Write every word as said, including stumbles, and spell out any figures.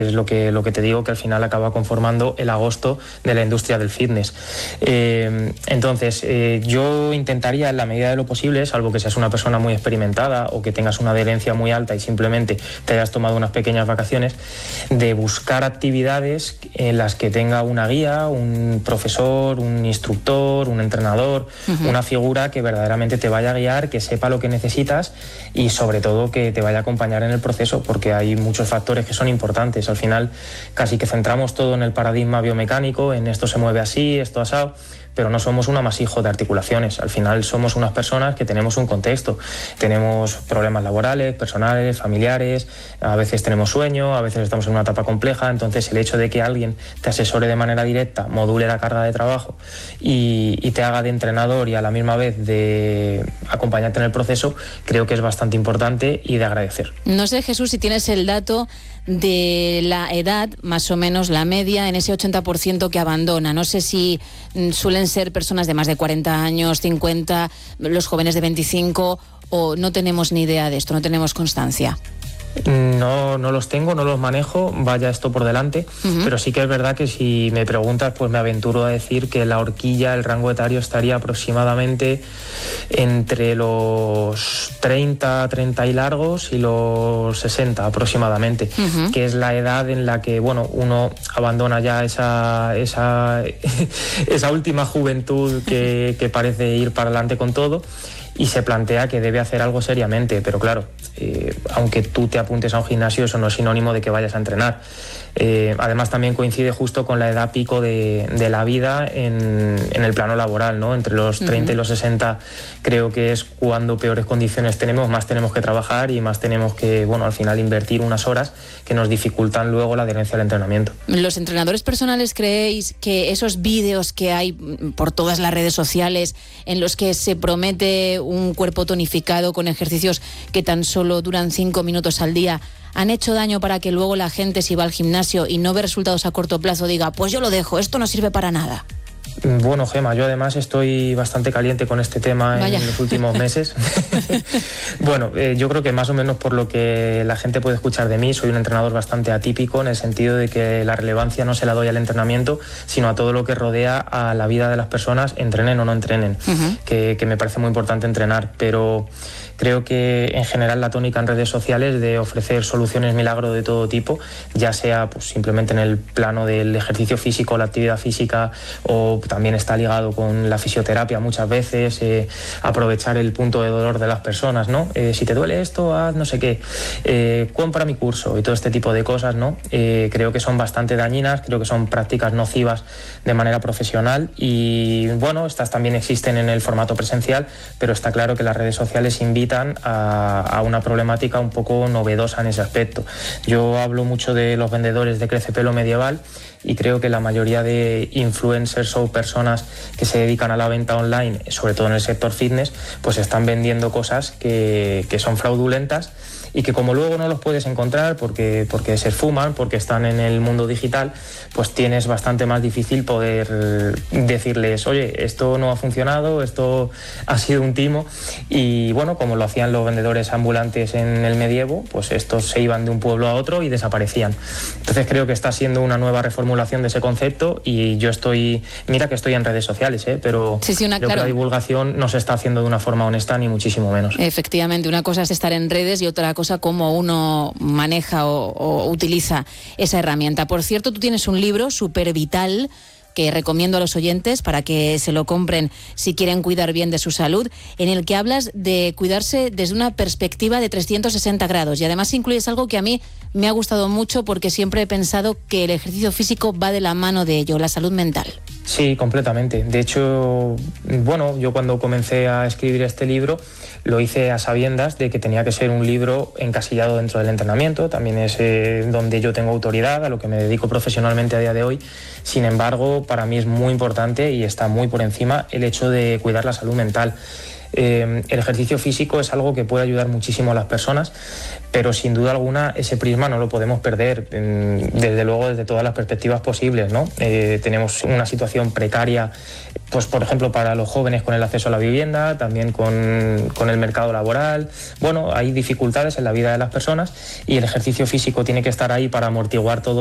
Es lo que, lo que te digo, que al final acaba conformando el agosto de la industria del fitness. Eh, entonces, eh, yo intentaría en la medida de lo posible, salvo que seas una persona muy experimentada o que tengas una adherencia muy alta y simplemente te hayas tomado unas pequeñas vacaciones, de buscar actividades en las que tenga una guía, un profesor, un instructor, un entrenador, uh-huh. una figura que verdaderamente te vaya a guiar, que sepa lo que necesitas y sobre todo que te vaya a acompañar en el proceso, porque hay muchos factores que son importantes. Al final casi que centramos todo en el paradigma biomecánico, en esto se mueve así, esto asado, pero no somos un amasijo de articulaciones. Al final somos unas personas que tenemos un contexto, tenemos problemas laborales, personales, familiares, a veces tenemos sueño, a veces estamos en una etapa compleja. Entonces el hecho de que alguien te asesore de manera directa, module la carga de trabajo y, y te haga de entrenador y a la misma vez de acompañarte en el proceso, creo que es bastante importante y de agradecer. No sé, Jesús, si tienes el dato de la edad, más o menos la media, en ese ochenta por ciento que abandona. No sé si suelen ser personas de más de cuarenta años, cincuenta, los jóvenes de veinticinco, o no tenemos ni idea de esto, no tenemos constancia. No, no los tengo, no los manejo, vaya esto por delante, uh-huh. pero sí que es verdad que si me preguntas, pues me aventuro a decir que la horquilla, el rango etario estaría aproximadamente entre los treinta, treinta y largos y los sesenta aproximadamente, uh-huh. que es la edad en la que, bueno, uno abandona ya esa, esa, esa última juventud que, que parece ir para adelante con todo y se plantea que debe hacer algo seriamente, pero claro, eh, aunque tú te apuntes a un gimnasio, eso no es sinónimo de que vayas a entrenar. Eh, además también coincide justo con la edad pico de, de la vida en, en el plano laboral, ¿no? Entre los treinta uh-huh. y los sesenta creo que es cuando peores condiciones tenemos, más tenemos que trabajar y más tenemos que, bueno, al final invertir unas horas que nos dificultan luego la adherencia al entrenamiento. ¿Los entrenadores personales creéis que esos vídeos que hay por todas las redes sociales en los que se promete un cuerpo tonificado con ejercicios que tan solo duran cinco minutos al día han hecho daño para que luego la gente, si va al gimnasio y no ve resultados a corto plazo, diga, pues yo lo dejo, esto no sirve para nada? Bueno, Gema, yo además estoy bastante caliente con este tema Vaya. en los últimos meses. Bueno, eh, yo creo que más o menos por lo que la gente puede escuchar de mí, soy un entrenador bastante atípico en el sentido de que la relevancia no se la doy al entrenamiento, sino a todo lo que rodea a la vida de las personas, entrenen o no entrenen, uh-huh. que, que me parece muy importante entrenar, pero creo que en general la tónica en redes sociales de ofrecer soluciones milagro de todo tipo, ya sea pues, simplemente en el plano del ejercicio físico, la actividad física, o también está ligado con la fisioterapia muchas veces, eh, aprovechar el punto de dolor de las personas, ¿no? Eh, si te duele esto, haz no sé qué, eh, compra mi curso y todo este tipo de cosas, ¿no? Eh, creo que son bastante dañinas, creo que son prácticas nocivas de manera profesional y bueno, estas también existen en el formato presencial, pero está claro que las redes sociales invitan A, a una problemática un poco novedosa en ese aspecto. Yo hablo mucho de los vendedores de crecepelo medieval y creo que la mayoría de influencers o personas que se dedican a la venta online, sobre todo en el sector fitness, pues están vendiendo cosas que, que son fraudulentas y que como luego no los puedes encontrar porque, porque se esfuman, porque están en el mundo digital, pues tienes bastante más difícil poder decirles, oye, esto no ha funcionado, esto ha sido un timo. Y bueno, como lo hacían los vendedores ambulantes en el medievo, pues estos se iban de un pueblo a otro y desaparecían. Entonces creo que está siendo una nueva reformulación de ese concepto y yo estoy, mira que estoy en redes sociales, ¿eh? pero sí, sí, una, creo claro. que la divulgación no se está haciendo de una forma honesta ni muchísimo menos. Efectivamente, una cosa es estar en redes y otra cosa cómo uno maneja o, o utiliza esa herramienta. Por cierto, tú tienes un libro súper vital que recomiendo a los oyentes para que se lo compren si quieren cuidar bien de su salud, en el que hablas de cuidarse desde una perspectiva de trescientos sesenta grados y además incluyes algo que a mí me ha gustado mucho porque siempre he pensado que el ejercicio físico va de la mano de ello, la salud mental. Sí, completamente. De hecho, bueno, yo cuando comencé a escribir este libro lo hice a sabiendas de que tenía que ser un libro encasillado dentro del entrenamiento, también es eh, donde yo tengo autoridad, a lo que me dedico profesionalmente a día de hoy. Sin embargo, para mí es muy importante y está muy por encima el hecho de cuidar la salud mental. Eh, el ejercicio físico es algo que puede ayudar muchísimo a las personas, pero sin duda alguna ese prisma no lo podemos perder, desde luego desde todas las perspectivas posibles, ¿no? Eh, tenemos una situación precaria, pues por ejemplo para los jóvenes con el acceso a la vivienda, también con, con el mercado laboral. Bueno, hay dificultades en la vida de las personas y el ejercicio físico tiene que estar ahí para amortiguar todo